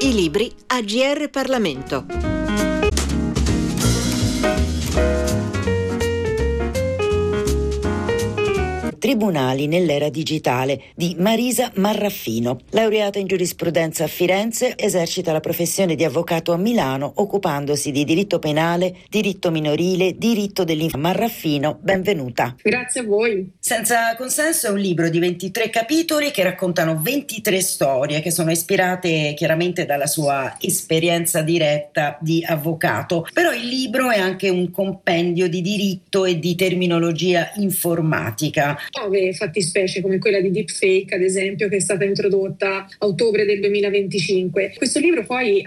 I libri a GR Parlamento. Tribunali nell'era digitale di Marisa Marraffino. Laureata in giurisprudenza a Firenze, esercita la professione di avvocato a Milano, occupandosi di diritto penale, diritto minorile, diritto dell'infanzia. Marraffino, benvenuta. Grazie a voi. Senza consenso è un libro di 23 capitoli che raccontano 23 storie che sono ispirate chiaramente dalla sua esperienza diretta di avvocato. Però il libro è anche un compendio di diritto e di terminologia informatica. Nuove fattispecie come quella di deepfake, ad esempio, che è stata introdotta a ottobre del 2025. Questo libro poi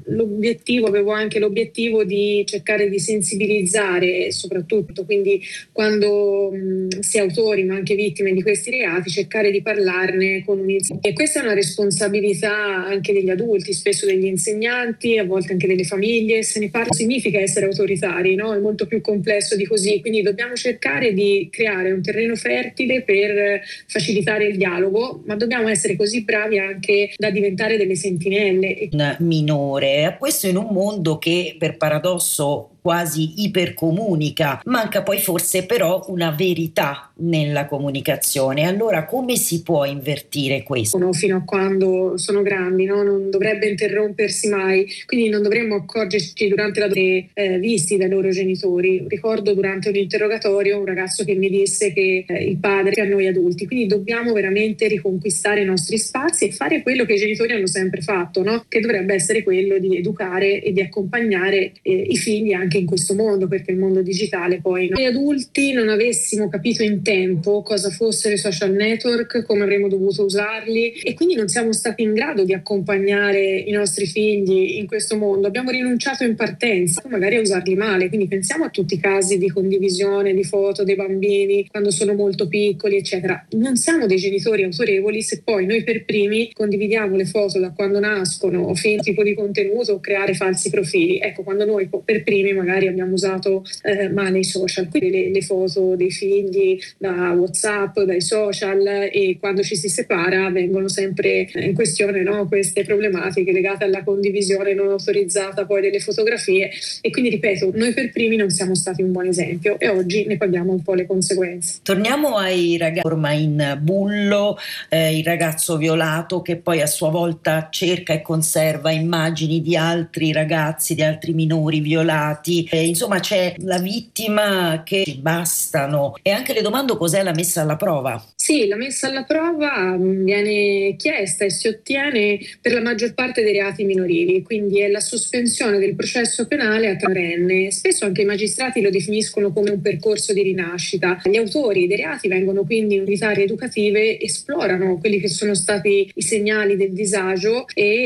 avevo anche l'obiettivo di cercare di sensibilizzare, soprattutto quindi quando si è autori ma anche vittime di questi reati, cercare di parlarne con un'insieme. E questa è una responsabilità anche degli adulti, spesso degli insegnanti, a volte anche delle famiglie. Se ne parla significa essere autoritari, no? È molto più complesso di così, quindi dobbiamo cercare di creare un terreno fertile per facilitare il dialogo, ma dobbiamo essere così bravi anche da diventare delle sentinelle. Un minore, questo in un mondo che per paradosso quasi ipercomunica, manca poi forse però una verità nella comunicazione. Allora come si può invertire questo? Fino a quando sono grandi, no? Non dovrebbe interrompersi mai, quindi non dovremmo accorgerci durante la visti dai loro genitori. Ricordo durante un interrogatorio un ragazzo che mi disse che il padre è a noi adulti, quindi dobbiamo veramente riconquistare i nostri spazi e fare quello che i genitori hanno sempre fatto, no? Che dovrebbe essere quello di educare e di accompagnare i figli anche in questo mondo, perché il mondo digitale poi noi adulti non avessimo capito in tempo cosa fossero i social network, come avremmo dovuto usarli, e quindi non siamo stati in grado di accompagnare i nostri figli in questo mondo. Abbiamo rinunciato in partenza magari a usarli male, quindi pensiamo a tutti i casi di condivisione di foto dei bambini quando sono molto piccoli eccetera. Non siamo dei genitori autorevoli se poi noi per primi condividiamo le foto da quando nascono o fin tipo di contenuto o creare falsi profili. Ecco, quando noi per primi magari abbiamo usato male i social, quindi le foto dei figli da WhatsApp, dai social, e quando ci si separa vengono sempre in questione, no, queste problematiche legate alla condivisione non autorizzata poi delle fotografie, e quindi ripeto, noi per primi non siamo stati un buon esempio e oggi ne paghiamo un po' le conseguenze. Torniamo ai ragazzi ormai in bullo, il ragazzo violato che poi a sua volta cerca e conserva immagini di altri ragazzi, di altri minori violati. Insomma c'è la vittima che bastano, e anche le domando cos'è la messa alla prova. Sì, la messa alla prova viene chiesta e si ottiene per la maggior parte dei reati minorili, quindi è la sospensione del processo penale a minorenne. Spesso anche i magistrati lo definiscono come un percorso di rinascita. Gli autori dei reati vengono quindi in unità rieducative, esplorano quelli che sono stati i segnali del disagio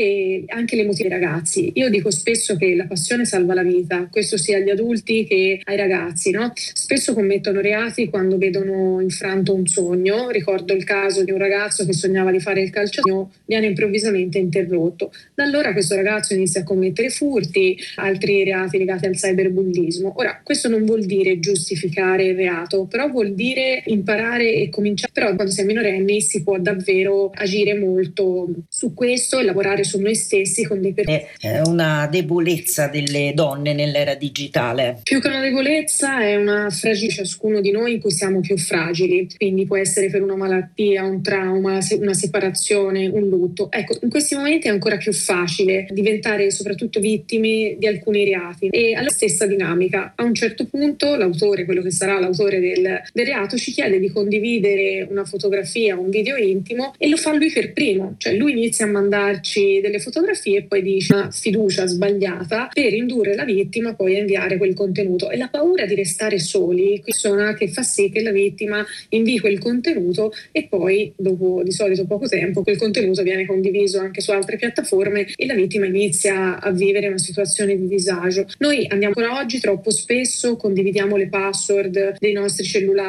e anche le emozioni dei ragazzi. Io dico spesso che la passione salva la vita, questo sia agli adulti che ai ragazzi, no? Spesso commettono reati quando vedono infranto un sogno. Ricordo il caso di un ragazzo che sognava di fare il calciatore, viene improvvisamente interrotto. Da allora questo ragazzo inizia a commettere furti, altri reati legati al cyberbullismo. Ora, questo non vuol dire giustificare il reato, però vuol dire imparare e cominciare. Però quando si è minorenni si può davvero agire molto su questo e lavorare su noi stessi con dei È una debolezza delle donne nell'era digitale. Più che una debolezza è una fragilità, ciascuno di noi in cui siamo più fragili, quindi può essere per una malattia, un trauma, una separazione, un lutto. Ecco, in questi momenti è ancora più facile diventare soprattutto vittime di alcuni reati, e alla stessa dinamica. A un certo punto l'autore, quello che sarà l'autore del reato, ci chiede di condividere una fotografia, un video intimo, e lo fa lui per primo, cioè lui inizia a mandarci delle fotografie e poi dice una fiducia sbagliata per indurre la vittima poi a inviare quel contenuto. E la paura di restare soli, persona che fa sì che la vittima invii quel contenuto e poi dopo di solito poco tempo quel contenuto viene condiviso anche su altre piattaforme e la vittima inizia a vivere una situazione di disagio. Noi andiamo ancora oggi troppo spesso, condividiamo le password dei nostri cellulari